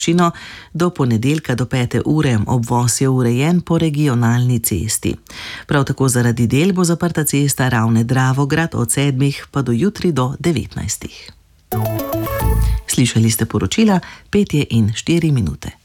občino. Do ponedeljka do 5. ure obvoz je urejen po regionalni cesti. Prav tako zaradi del bo zaprta cesta Ravne-Dravograd od 7. pa do jutri do 19. Slišali ste poročila 5:04.